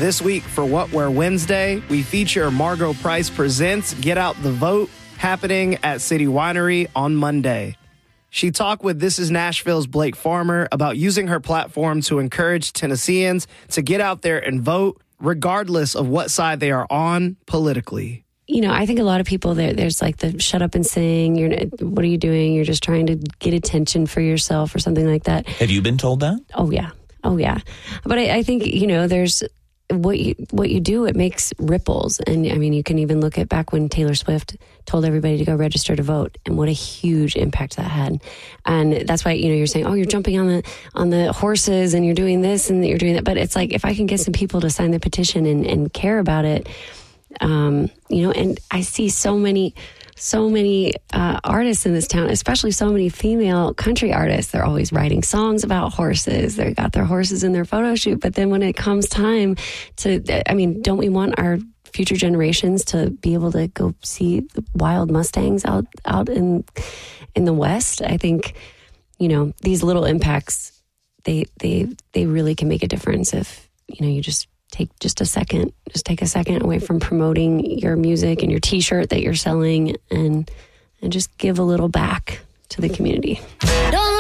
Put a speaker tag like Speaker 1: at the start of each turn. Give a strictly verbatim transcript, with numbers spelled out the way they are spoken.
Speaker 1: This week for What Wear Wednesday, we feature Margo Price Presents Get Out the Vote, happening at City Winery on Monday. She talked with This Is Nashville's Blake Farmer about using her platform to encourage Tennesseans to get out there and vote, regardless of what side they are on politically.
Speaker 2: You know, I think a lot of people, there, there's like the shut up and sing, you're, what are you doing? You're just trying to get attention for yourself or something like that.
Speaker 3: Have you been told that?
Speaker 2: Oh, yeah. Oh, yeah. But I, I think, you know, there's what you what you do, it makes ripples. And I mean, you can even look at back when Taylor Swift told everybody to go register to vote and what a huge impact that had. And that's why, you know, you're saying, oh, you're jumping on the on the horses and you're doing this and you're doing that. But it's like, if I can get some people to sign the petition and, and care about it, um, you know, and I see so many so many uh, artists in this town, especially so many female country artists. They're always writing songs about horses. They got their horses in their photo shoot. But then when it comes time to, I mean, don't we want our future generations to be able to go see the wild Mustangs out, out in, in the West? I think, you know, these little impacts, they, they, they really can make a difference if, you know, you just take just a second, just take a second away from promoting your music and your t-shirt that you're selling, and and just give a little back to the community. Don't